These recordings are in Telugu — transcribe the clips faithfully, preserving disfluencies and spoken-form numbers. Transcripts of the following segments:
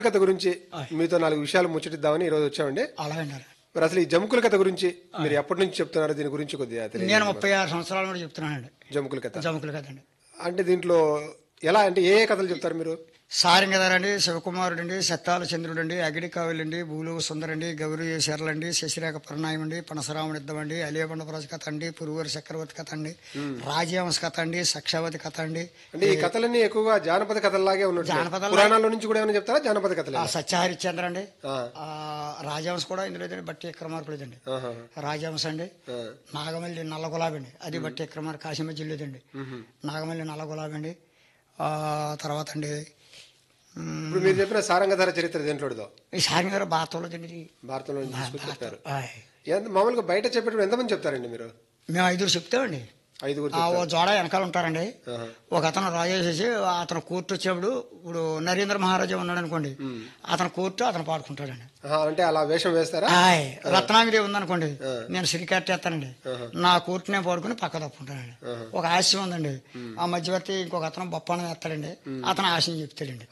కథ గురించి మీతో నాలుగు విషయాలు ముచ్చటిద్దామని ఈ రోజు వచ్చామండి. అలాగే మరి అసలు ఈ జముకుల కథ గురించి మీరు ఎప్పటి నుంచి చెప్తున్నారు? దీని గురించి కొద్దిగా నేను ముప్పై ఆరు సంవత్సరాల నుండి చెప్తున్నానండి. జముకుల కథ జముకుల కథ అండి. అంటే దీంట్లో ఎలా అంటే ఏ ఏ కథలు చెప్తారు మీరు? సారంగధారండి, శివకుమారుడు అండి, సత్తాల చంద్రుడు అండి, అగిడి కావులండి, భూలోక సుందరండి, గౌరీ శరలండి, శశిరేఖ పరిణాయం అండి, పనసరాముడి యుద్ధం అండి, అలియబండపరాజు కథ అండి, పురుగూరు చక్రవర్తి కథ అండి, రాజవంశ కథ అండి, సక్షావతి కథ అండి. అంటే ఈ కథలన్నీ ఎక్కువగా జానపద కథల్లాగే ఉన్నాయి. జానపద పురాణాల్లో నుంచి కూడా ఏమైనా చెప్తారా జానపద కథలు? సత్యహరిశ్చంద్ర అండి, రాజవంశ కూడా ఇందులో బట్టి విక్రమార్కులేదండి. రాజవంశ అండి, నాగమల్లి నల్ల గులాబీ అండి, అది బట్టి విక్రమార్క కాశీమ జిల్లేదండి. నాగమల్లి నల్ల గులాబీ అండి. తర్వాత అండి ఇప్పుడు మీరు చెప్పిన సారంగధార చరిత్ర దేంట్లోదో? ఈ సారంగధార భారతంలో తండ్రి, భారతంలో చెప్పారు. మామూలుగా బయట చెప్పేటప్పుడు ఎంతమంది చెప్తారండి మీరు? మేము ఐదుగురు చెప్తామండి. ఐదుగురు ఓ జోడ వెనకాల ఉంటారండి. ఒక అతను రాజేసేసి అతను కోర్టు వచ్చేప్పుడు ఇప్పుడు నరేంద్ర మహారాజా ఉన్నాడు అనుకోండి, అతను కోర్టు అతను పాడుకుంటాడండి. అంటే అలా వేషం వేస్తారా? రత్నాంగిదేవి ఉందనుకోండి, నేను శ్రీకార్తి వేస్తానండి, నా కోర్టునే పాడుకుని పక్క తప్పుకుంటానండి. ఒక హాస్యం ఉందండి, ఆ మధ్యవర్తి ఇంకొక అతను బొప్పానం వేస్తాడండి, అతను హాస్యం చెప్తాడండి.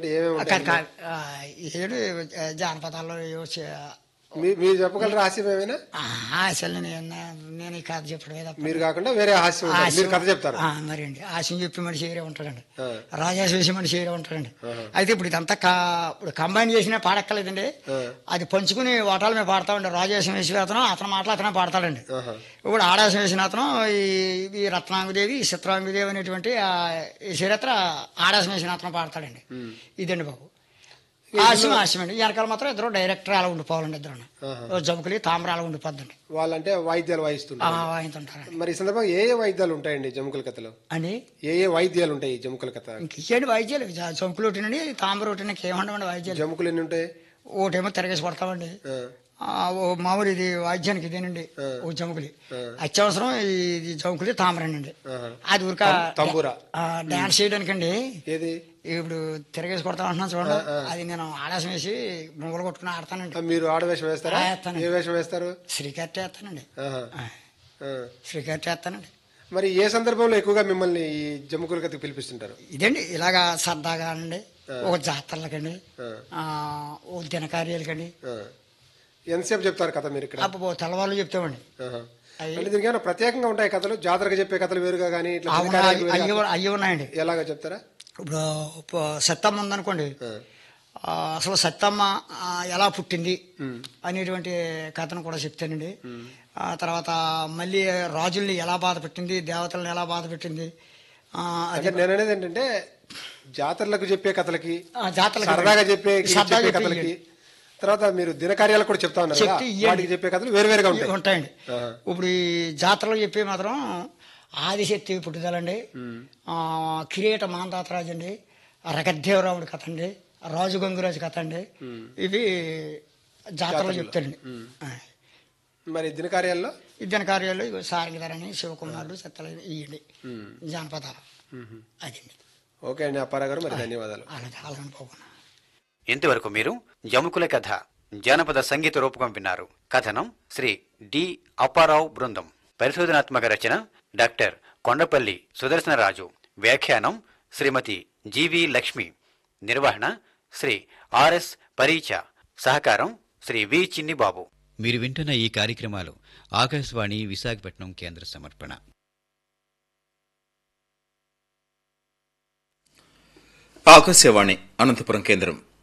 ఏడు జానపదాల్లో మీరు చెప్పగలరా హాస్యం ఏమైనా? హాస్యాలు నేను ఈ కథ చెప్పడం మీరు కాకుండా వేరే హాస్యం కథ చెప్తారు మరి అండి. హాస్యం చెప్పి మనిషి ఏరే ఉంటాడండి, రాజాస్ వేసి మనిషి ఏరే ఉంటాడండి. అయితే ఇప్పుడు ఇదంతా ఇప్పుడు కంబైన్ చేసినా పాడక్కర్లేదండి, అది పంచుకుని వాటాల మీద పాడతామండి. రాజేశం వేసి అతను అతను మాటలు అతనే పాడతాడండి. ఇప్పుడు ఆడాసం వేసిన అతను ఈ రత్నాంగదేవి, చిత్రాంగదేవి అనేటువంటి ఈ చరిత్ర ఆడాసం వేసిన అతను పాడతాడండి. ఇదండి బాబు ఆశయం. ఆశయం అండి. వెనకాల మాత్రం ఇద్దరు డైరెక్టర్ అలా ఉండిపోవాలండి. ఇద్దరు జముకులి తామర అలా ఉండిపోద్దండి. వాళ్ళంటే వాయిద్యాలు వాయిస్తుంటారు. వాయిస్తుంటారు. మరి ఈ సందర్భంగా ఏ ఏ వాయిద్యాలు ఉంటాయండి జముకుల కథలో? అండి ఏ ఏ వాయిద్యాలు ఉంటాయి జముకుల కథ? ఇంకేంటి వాయిద్యాలు? జముకులు ఒకటినండి, తామర ఒకటి, ఏమంటామండి వాయిద్యాలు. జముకులు ఎన్ని ఉంటాయి? ఒకటేమో తిరగేసి కొడతామండి, మామూలు ఇది వాయిద్యానికి ఇదేనండి ఓ జముకులి. అత్యవసరం ఇది జముకులి తామరేనండి. అది ఊరిక డాన్స్ చేయడానికండి. ఏది ఇప్పుడు తిరగేసి కొడతా అంటున్నాను చూడండి, అది నేను ఆడాసం వేసి ముంగలు కొట్టుకుని ఆడతానండి. మీరు ఆడవేషం వేస్తారా? ఏ వేషం వేస్తారు? శ్రీకర్త వేస్తానండి. శ్రీకర్త వేస్తానండి. మరి ఏ సందర్భంలో ఎక్కువగా మిమ్మల్ని ఈ జముకుల కథకు పిలిపిస్తుంటారు? ఇదండి ఇలాగా సరదాగా అండి, ఒక జాతరలకండి, ఓ దినకార్యాలకండి. ఎంతసేపు చెప్తారు కథ మీరు ఇక్కడ? అప్పుడు తెల్లవాళ్ళు చెప్తామండి. దీనికి ఏమైనా ప్రత్యేకంగా ఉంటాయి కథలు? జాతరకు చెప్పే కథలు వేరుగా కానీ అయ్యి ఉన్నాయండి. ఎలాగా చెప్తారా? ఇప్పుడు సత్తమ్మ ఉందనుకోండి, అసలు సత్తమ్మ ఎలా పుట్టింది అనేటువంటి కథను కూడా చెప్తానండి. ఆ తర్వాత మళ్ళీ రాజుల్ని ఎలా బాధ పెట్టింది, దేవతలను ఎలా బాధ పెట్టింది. నేను అనేది ఏంటంటే జాతరలకు చెప్పే కథలకి, జాతరలకు సరదాగా చెప్పే కథలకి, తర్వాత మీరు దినకార్యాలకు కూడా చెప్తా ఉన్నారు, వాటికి చెప్పే కథలు వేరు వేరుగా ఉంటాయండి. ఇప్పుడు ఈ జాతరలో చెప్పే మాత్రం ఆదిశక్తి పుట్టుదలండి, కిరీట మాందాతరాజు అండి, రగద్దేవరాముడి కథ అండి, రాజు గంగురాజు కథ అండి, ఇవి జాతరలో చెప్తారండి. మరి దినకార్యాల్లో ఈ దినకార్యాల్లో సారంగధారని, శివకుమారుడు, సత్తల ఇవ్వండి జానపదాలు. అదండి. ఓకే అండి అప్పారావు గారు, మరి ధన్యవాదాలు. అలాగే అలాగని పోకుండా. ఇంతవరకు మీరు జముకుల కథ జానపద సంగీత రూపకం విన్నారు. కథనం శ్రీ డి అప్పారావు బృందం. పరిశోధనాత్మక రచన డాక్టర్ కొండపల్లి సుదర్శనరాజు. వ్యాఖ్యానం శ్రీమతి జీవి లక్ష్మి. నిర్వహణ శ్రీ ఆర్ఎస్ పరీచ. సహకారం శ్రీ వి చిన్నిబాబు. మీరు వింటున్న ఈ కార్యక్రమాలు ఆకాశవాణి విశాఖపట్నం కేంద్ర సమర్పణ. ఆకాశవాణి అనంతపురం కేంద్రం.